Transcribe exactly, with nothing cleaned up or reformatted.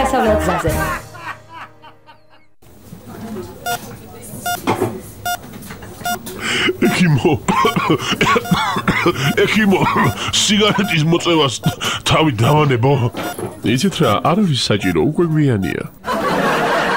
დასავლეთ გზაზე. ეკიმო ეკიმო სიგარეტის მოწევას თავი დავანებო. იცით რა, არავის საჭირო, უკვე გვიანია.